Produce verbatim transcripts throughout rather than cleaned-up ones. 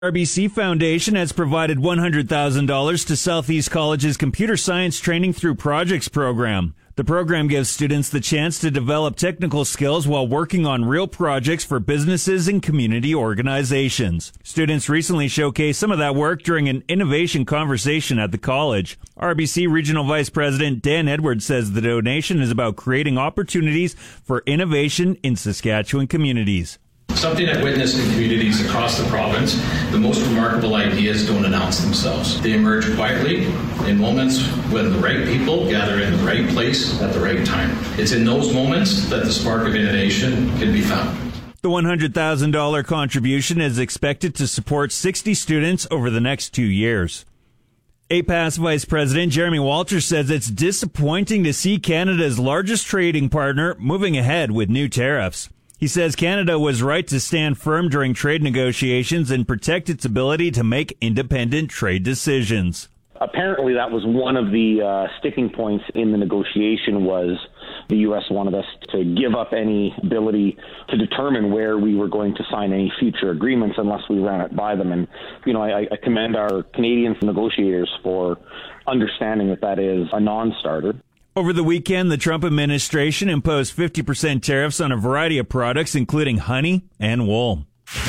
R B C Foundation has provided one hundred thousand dollars to Southeast College's computer science training through projects program. The program gives students the chance to develop technical skills while working on real projects for businesses and community organizations. Students recently showcased some of that work during an innovation conversation at the college. R B C Regional Vice President Dan Edwards says the donation is about creating opportunities for innovation in Saskatchewan communities. Something I've witnessed in communities across the province, the most remarkable ideas don't announce themselves. They emerge quietly in moments when the right people gather in the right place at the right time. It's in those moments that the spark of innovation can be found. The one hundred thousand dollars contribution is expected to support sixty students over the next two years. A P A S Vice President Jeremy Walters says it's disappointing to see Canada's largest trading partner moving ahead with new tariffs. He says Canada was right to stand firm during trade negotiations and protect its ability to make independent trade decisions. Apparently, that was one of the uh, sticking points in the negotiation was the U S wanted us to give up any ability to determine where we were going to sign any future agreements unless we ran it by them. And, you know, I, I commend our Canadian negotiators for understanding that that is a non-starter. Over the weekend, the Trump administration imposed fifty percent tariffs on a variety of products, including honey and wool.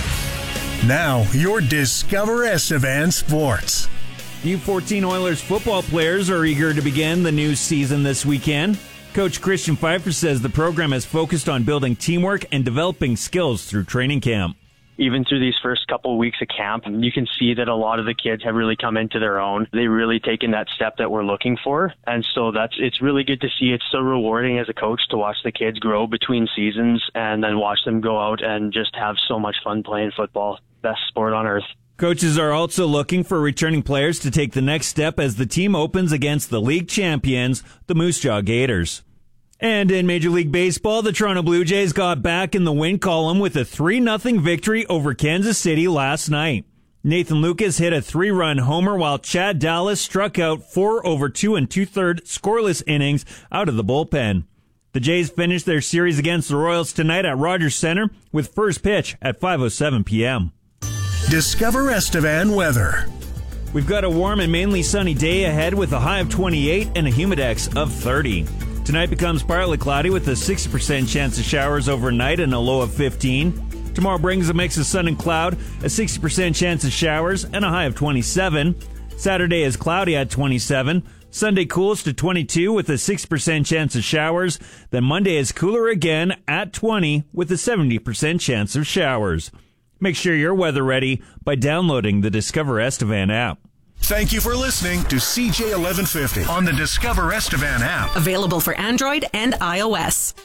Now, your Discover Estevan Sports. U fourteen Oilers football players are eager to begin the new season this weekend. Coach Christian Pfeiffer says the program is focused on building teamwork and developing skills through training camp. Even through these first couple of weeks of camp, you can see that a lot of the kids have really come into their own. They've really taken that step that we're looking for. And so that's it's really good to see. It's so rewarding as a coach to watch the kids grow between seasons and then watch them go out and just have so much fun playing football. Best sport on earth. Coaches are also looking for returning players to take the next step as the team opens against the league champions, the Moose Jaw Gators. And in Major League Baseball, the Toronto Blue Jays got back in the win column with a three nothing victory over Kansas City last night. Nathan Lucas hit a three-run homer while Chad Dallas struck out four over two and two-thirds scoreless innings out of the bullpen. The Jays finished their series against the Royals tonight at Rogers Center with first pitch at five oh seven p.m. Discover Estevan weather. We've got a warm and mainly sunny day ahead with a high of twenty-eight and a humidex of thirty. Tonight becomes partly cloudy with a sixty percent chance of showers overnight and a low of fifteen. Tomorrow brings a mix of sun and cloud, a sixty percent chance of showers, and a high of twenty-seven. Saturday is cloudy at twenty-seven. Sunday cools to twenty-two with a sixty percent chance of showers. Then Monday is cooler again at twenty with a seventy percent chance of showers. Make sure you're weather ready by downloading the Discover Estevan app. Thank you for listening to C J eleven fifty on the Discover Estevan app. Available for Android and iOS.